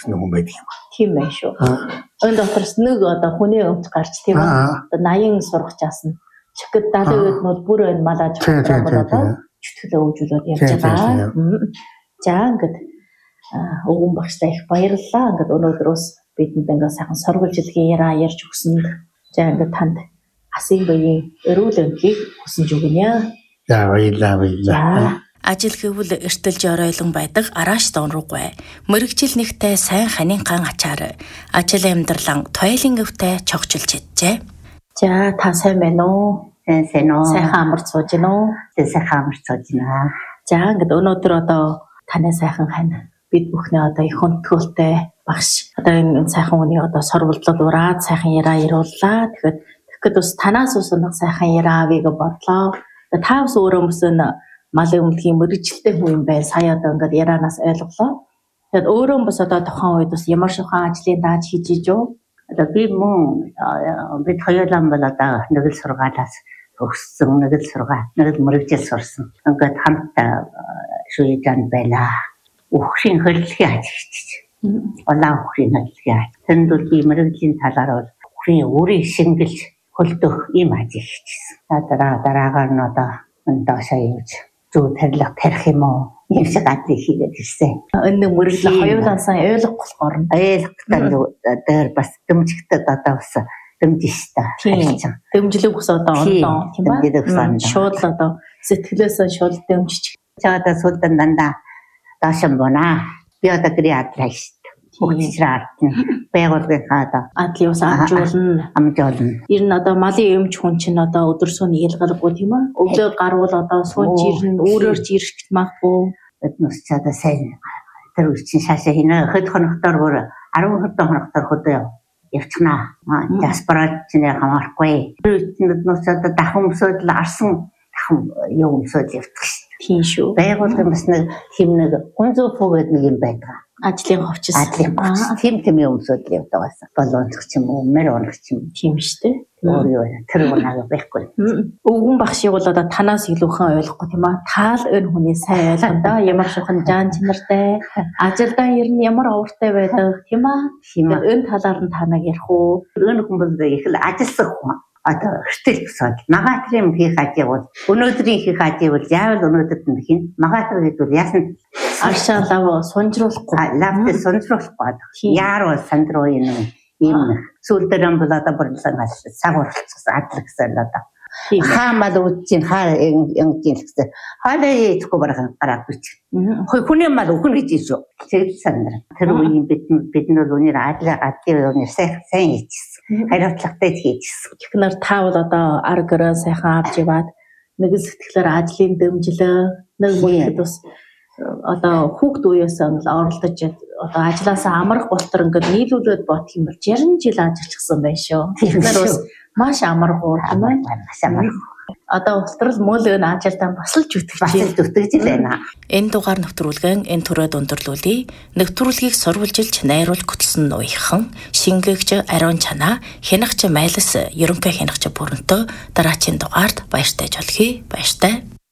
гэсэн хүн байдаг юм. Тийм байх шүү. Энэ дотроос нэг одоо хүний өмч гарч тийм үү? Одоо 80 сургачаас нь чигт 70 үед бол бүр энэ малаж байгаа чөтгөлөө өгжүүлээд явж байгаа. За ингээд өвгөн багштай их баярлалаа. Ингээд өнөөдрөөс бидэнд ингээд сайхан сургуулжилгийн яраа ярьж өгсөнд за ингээд танд асын баян эрүүл өндлийг хүсэж өгнө. За баярлалаа. Ажил гэвэл эртэлж оройлон байдаг арааш дон руугүй. Мэргэжил нэгтэй сайн ханингаан ачаар ажил амьдралан тойлын өвтэй чогчилж иджээ. За та сайн байна уу? Сайн уу? Сайхан амарч сууж байна уу? Сайхан амарч сууж байна. За ингээд өнөөдөр одоо таны сайхан хань бид бүхний одоо их хүндгүүлтэй багш. Одоо энэ сайхан хүний одоо сурвалжлал ураад сайхан яраа яриуллаа. Тэгэхээр бас танаас усунах сайхан яраа авъя гэж бодлоо. Та бас өөрөө мөсөн малын өмлөгийн мэргэжилтэй хүн юм байна. Сая одоо ингээд ярианаас ойлголоо. Тэгэхээр өөрөө бас одоо тухайн үед бас ямар шухан ажлын дааж хийж ижүү. Одоо би мөн бид хоёулаа бол одоо нэг л сургаалаас өгсөн, нэг л сургаал, нэг л мэргэжил сурсан. Ингээд хамтдаа шүүжан байлаа. Үхрийн хөдөлгөөний ажил хийж. Улаан үхрийн хөдөлгөөний ажил. Тэнд бол би мэргэжлийн талаар бол үхрийн үрийг шингэлж хөлдөх ийм ажил хийжсэн. Дараагаар нь одоо доошоо юуж зүү тарилга тарих юм уу? Ийм шиг ажил хийгээд ирсэн. Энэ мөрөглө хоёулаасаа ойлгохгүй дээр бас дэмжигтэй одоо бас дэмжиж та. Дэмжлэг ус одоо ондоо тийм ба? Шууд одоо сэтгэлээсээ шууд дэмжиж. Чаада сүлдэн дандаа даашин бона. Би одоо гэрээ адлаа шүү. Бүгдчраа байгуулгын хаад адлын ус амжуулна. Ер нь одоо малын өмч хүн чинь одоо өдөрсөний ялгаргүй тийм ээ. Өглөө гарвал одоо сууж ирнэ, өөрөөр ч ирэх магадгүй. Эднес чада сайн. Тэр үчин шаашаа хийнэ. Хэд хоногтор бүр 10 хоногтор хөдөө явчихнаа. Диаспорад чинь хамаарахгүй. Тэр эднес чада дахин өмсөд л арсан дахин юу өмсөд явчих шүү. Тийм шүү. Байгуулгын бас нэг хэмнэг 300 фугээд нэг юм байдаг. Ажлын хувьчс. Тийм юм өмсөд л явдаг байсан. Болоонч юм уу, мэр онч юм. Тийм шүү дээ. Тэр унаа байхгүй. Өвгөн багшийг бол одоо танаас илүүхэн ойлгохгүй тийм аа. Таал энэ хүний сайн ойлгондоо ямар шухан жаан чанартай, ажилдаа ер нь ямар овртой байдаг тийм аа. Энэ талаар нь танаг ярих уу? Энэ хүн бол их л ажилсах хүн. Одоо хөртөл босоод магатрын хийх ажил бол өнөөдрийн хийх ажил бол заавал өнөөдөрт нь хийн. Магатр гэдэг бол яасан аршаалаа сонжруулахгүй. Лавт сонжруулахгүй. Яар бол сандруу юм. Ийм сүлдэрэн бол одоо борлон сагуурцсан адлагдсан одоо. Хаамал үучин хаа ингэжин гэсэн. Хаалаа ийхгүй барах гараад бич. Хүний мал өхөн гэж шүү. Тэгэл сандраа. Тэр үеийн бид нар өнөр адлын өнөр сайн хийчихсэн. Хариуцлагатай хийчихсэн. Технэр та бол одоо аргороо сайхан авч яваад нэг сэтгэлээр ажлын дэмжлээ нэг үеэд бас одоо хүүхд үеэсээ оролдож одоо ажилласаа амрах болтор ингээд нийлүүлээд бодох юм бол 60 жил ажиллажсэн байх шүү. Технэр бас маш амаргуу тийм ээ. Маш амаргуу. Одоо ултрал мөөлөө ажилдаа басалж үтгэж байна. Энэ дугаар нэвтрүүлгэн энэ төрөд өндөрлүүлье. Нэвтрүүлгийг сурвалжилж найруулж гүтэлсэн ноёхан шингээгч Ариун Чанаа хянагч Майлас ерөнхий хянагч Бүрэнтөө дараачийн дугаард баяртай жолхий баяртай.